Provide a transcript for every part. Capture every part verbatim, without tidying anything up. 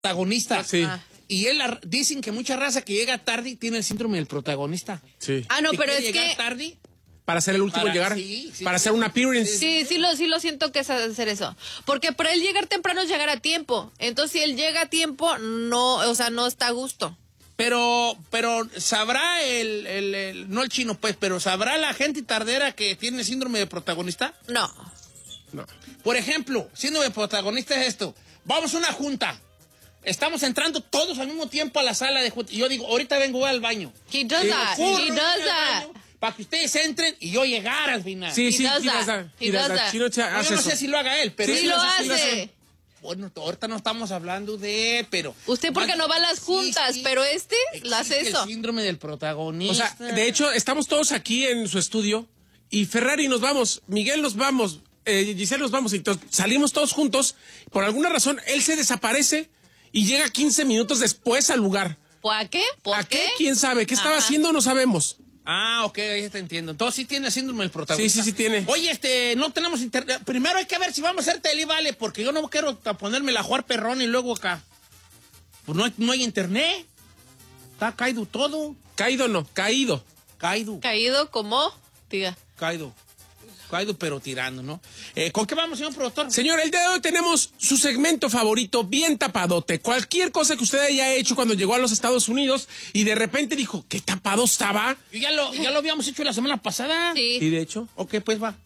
protagonista. Sí. Ah. Y él, la- dicen que mucha raza que llega tarde tiene el síndrome del protagonista. Sí. Ah, no, ¿Y pero quiere es llegar que... tarde? Para ser el último Para- en llegar. sí, sí, para sí. hacer un appearance. Sí, sí lo, sí lo siento que es hacer eso. Porque para él llegar temprano es llegar a tiempo. Entonces, si él llega a tiempo, no, o sea, no está a gusto. Pero, pero sabrá el, el, el- no el chino pues, pero sabrá la gente tardera que tiene síndrome de protagonista. No. No. Por ejemplo, síndrome de protagonista es esto. Vamos a una junta. Estamos entrando todos al mismo tiempo a la sala de junta. Y yo digo, ahorita vengo voy al baño. He does Y that. corro, He voy does al that. baño Para que ustedes entren y yo llegar al final. Sí, He sí, does sí, that. that. He He does does that. that. Chino Cha No, hace yo no eso. sé si lo haga él, pero Sí él lo hace, sí lo hace. Bueno, ahorita no estamos hablando de, pero... Usted porque no va a las juntas, Existe- pero este lo hace existe eso. el síndrome del O protagonista. sea, de hecho, estamos todos aquí en su estudio y Ferrari nos vamos, Miguel nos vamos, eh, Giselle nos vamos y to- salimos todos juntos. Por alguna razón, él se desaparece y llega quince minutos después al lugar. ¿Por qué? ¿Por ¿A qué? qué? ¿Quién sabe? ¿Qué estaba Ajá. haciendo? No sabemos. Ah, ok, ya te entiendo. Entonces sí tiene síndrome del protagonista. Sí, sí, sí tiene. Oye, este, no tenemos internet. Primero hay que ver si vamos a hacer tele, vale, porque yo no quiero ta- ponerme la jugar perrón y luego acá. Pues no hay, no hay internet. Está caído todo. Caído no, caído. Caído, Caído como, diga. caído. Caído, pero tirando, ¿no? Eh, ¿Con qué vamos, señor productor? Señor, el día de hoy tenemos su segmento favorito, bien tapadote. Cualquier cosa que usted haya hecho cuando llegó a los Estados Unidos y de repente dijo, ¿qué tapado estaba? Yo ya lo, ya lo habíamos hecho la semana pasada. Sí. Y de hecho... Ok, pues va.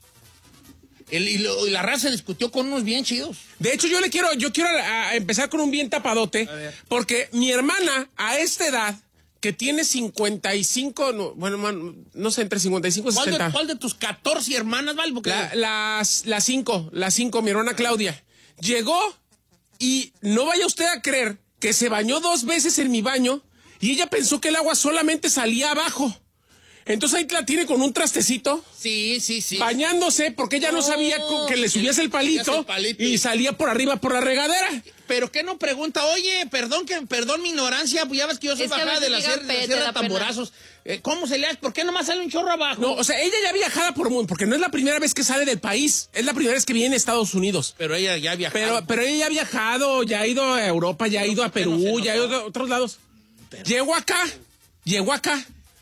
El, y, lo- y la raza discutió con unos bien chidos. De hecho, yo le quiero, yo quiero a- a empezar con un bien tapadote, A ver. porque mi hermana, a esta edad, que tiene cincuenta y cinco, no, bueno, man, no sé, entre cincuenta y cinco y ¿Cuál de, sesenta. cuál de tus catorce hermanas, vale? Porque La, las, las cinco, las cinco, mi hermana Claudia. Llegó y no vaya usted a creer que se bañó dos veces en mi baño y ella pensó que el agua solamente salía abajo. Entonces ahí la tiene con un trastecito, Sí, sí, sí. bañándose, porque ella no, No, sabía co- que le subías el palito, subías el palito y y- salía por arriba por la regadera. Pero ¿qué no pregunta? Oye, perdón que perdón mi ignorancia, pues ya ves que yo soy Es que a bajada de la veces sierra, llega de la pete, sierra da pena. Tamborazos. Eh, ¿Cómo se le hace? ¿Por qué nomás sale un chorro abajo? No, o sea, ella ya viajada por mundo, porque no es la primera vez que sale del país, es la primera vez que viene a Estados Unidos. Pero ella ya viajó. Pero, pero ella ya ha viajado, ya ha ido a Europa, ya ha ido a ¿por qué no Perú, se ya ha ido notó? a otros lados. Llegó acá, llegó acá.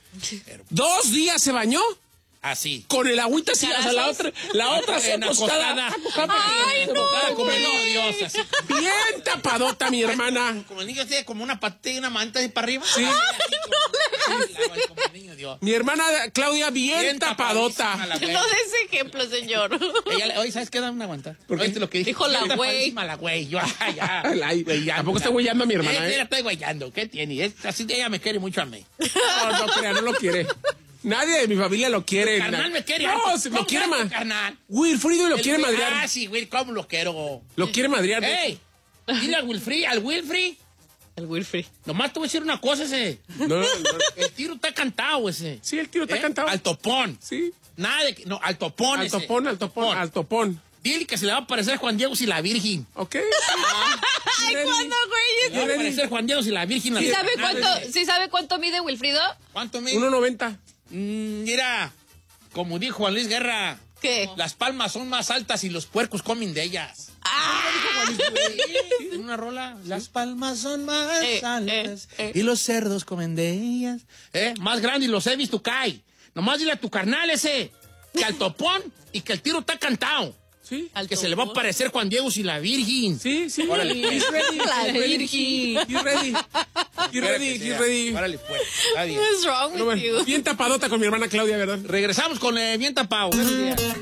Dos días se bañó Así. con el agüita así, o sea, la otra, la otra se En acostada. acostada. Ay, no, Acostada como el güey. niño Dios, así. Bien tapadota, mi hermana. Como el niño tiene como una patita y una manta ahí para arriba. Sí. Ay, no le hagas. Como el niño Dios. Mi hermana Claudia, bien, Bien tapadota. tapadísima la güey. No des ejemplo, señor. Ella le- Oye, ¿sabes qué? Dame una aguanta. ¿Por qué? ¿Oíste lo que dijo? Dijo la Está güey. padrísima la güey. Yo, ay, ya. Ay, Güeyando. tampoco está güeyando a mi hermana, Eh, ¿eh? sí, la estoy güeyando. ¿Qué tiene? Es- así ella me quiere mucho a mí. No, no crea, no lo quiere. Nadie de mi familia lo quiere. Carnal me quiere. No, harto. se ¿Cómo lo quiere sabes, más. carnal? Wilfrido lo El quiere Wil- madrear. Ah, sí, güey, ¿cómo lo quiero? Lo quiere madrear. ¡Ey! Dile al Wilfrey, al Wilfrey. El Wilfrey. Nomás te voy a decir una cosa ese. No, no, no. El tiro está cantado ese. Sí, el tiro está ¿Eh? cantado. Al topón. Sí. Nada de que. No, al topón. Al ese. topón, al topón, al topón. Dile que se le va a parecer Juan Diego si la Virgen. ¿Ok? Ay, ¿cuándo, Se le güey? va a parecer Juan Diego si la Virgen. la ¿Sí sabe Virgen. cuánto, ¿sí sabe cuánto mide Wilfrido? ¿Cuánto me? uno noventa. Mm, mira, como dijo Juan Luis Guerra, ¿Qué? las palmas son más altas y los puercos comen de ellas. ¡Ah! En una rola. Las palmas son más Eh, altas eh, eh. y los cerdos comen de ellas. ¿Eh? Más grande y los he visto cae. Nomás dile a tu carnal ese que al topón y que el tiro está cantado. Sí. Al Que se le va a topón. parecer Juan Diego y la Virgen. Sí, sí. Órale, pues. He's ready. La He's ready. Virgen. He's ready. He's ready. He's ready. Órale, pues. Está bien. What's wrong Bueno, with bueno, you? bien tapadota con mi hermana Claudia, ¿verdad? Regresamos con eh, Bien Tapado. Buenos días.